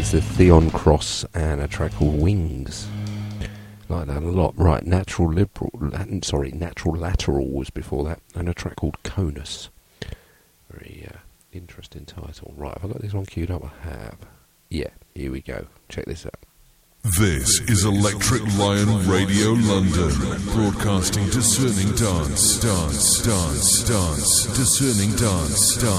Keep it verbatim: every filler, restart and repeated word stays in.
That's the Theon Cross and a track called Wings. Like that a lot. Right, Natural Liberal, sorry, Natural Lateral was before that, and a track called Conus. Very uh, interesting title. Right, have I got this one queued up? I have. Yeah, here we go. Check this out. This is Electric Lion Radio London, broadcasting discerning dance, dance, dance, dance, discerning dance, dance.